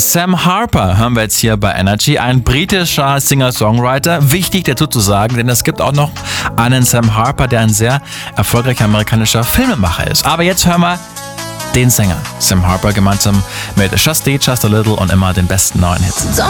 Sam Harper hören wir jetzt hier bei Energy, ein britischer Singer-Songwriter. Wichtig dazu zu sagen, denn es gibt auch noch einen Sam Harper, der ein sehr erfolgreicher amerikanischer Filmemacher ist. Aber jetzt hören wir den Sänger Sam Harper gemeinsam mit Just a Little und immer den besten neuen Hits.